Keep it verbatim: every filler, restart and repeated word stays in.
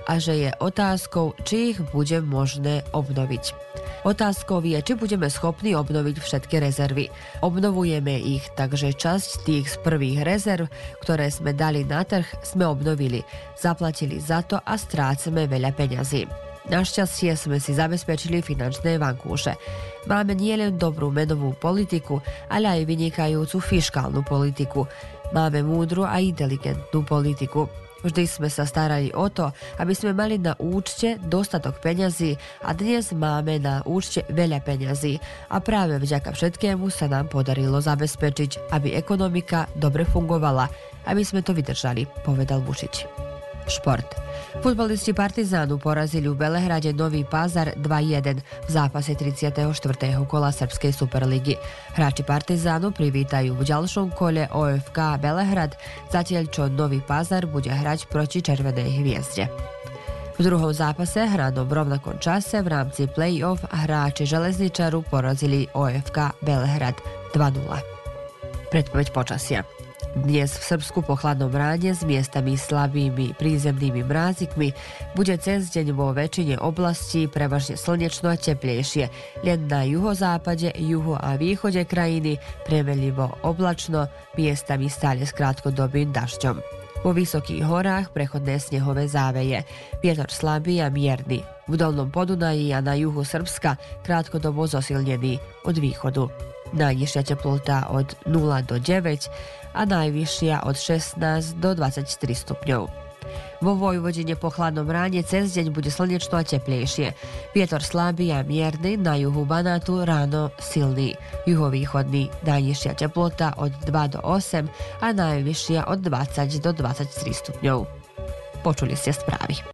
a že je otázkou, či ich bude možné obnoviť. Otázkou je, či budeme schopní obnoviť všetky rezervy. Obnovujeme ich, takže časť tých z prvých rezerv, ktoré sme dali na trh, sme obnovili. Zaplatili za to a strácame veľa peňazí. Našťastie sme si zabezpečili finančné vankúše. Máme nielen dobrú menovú politiku, ale aj vynikajúcu fiškálnu politiku. Máme múdru a inteligentnú politiku. Vždy sme sa starali o to, aby sme mali na účte dostatok peňazí a dnes máme na účte veľa peňazí. A práve vďaka všetkému sa nám podarilo zabezpečiť, aby ekonomika dobre fungovala, aby sme to vydržali, povedal Vučić. Šport. Futbalisti Partizánu porazili v Belehrade Nový Pazar dva jeden v zápase tridsiateho štvrtého kola Srbskej Superligy. Hráči Partizánu privítajú v ďalšom kole ó ef ká Belehrad, zatiaľ čo Nový Pazar bude hrať proti Červenej hviezde. V druhom zápase hranom v rovnakom čase v rámci play-off hráči Železničaru porazili ó ef ká Belehrad dva nula. Predpoveď počasia. Dnes v Srbsku po chladnom ráne s miestami slabými prízemnými mrázikmi bude cez deň vo väčšine oblastí prevažne slnečno a teplejšie. Len na juhozápade, juhu a východe krajiny premelivo oblačno, miestami stále s krátkodobým dažďom. Vo vysokých horách prechodné snehové záveje. Vietor slabý a mierny. V dolnom Podunaji a na juhu Srbska krátkodobo zosilnený od východu. Najnižšia teplota od nula do deväť a najvyššia od šestnásť do dvadsaťtri stupňov. Vo Vojvodine po chladnom ráne cez deň bude slnečno a teplejšie. Vietor slabý a mierny, na juhu Banátu ráno silný. Juhovýchodný najnižšia teplota od dva do osem a najvyššia od dvadsať do dvadsaťtri stupňov. Počuli ste správy.